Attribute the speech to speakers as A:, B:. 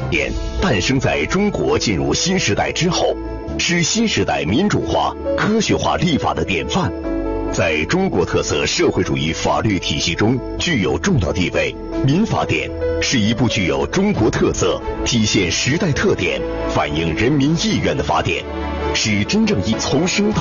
A: 典诞生在中国进入新时代之后，是新时代民主化、科学化立法的典范，在中国特色社会主义法律体系中具有重要地位。民法典是一部具有中国特色、体现时代特点、反映人民意愿的法典，是真正从生到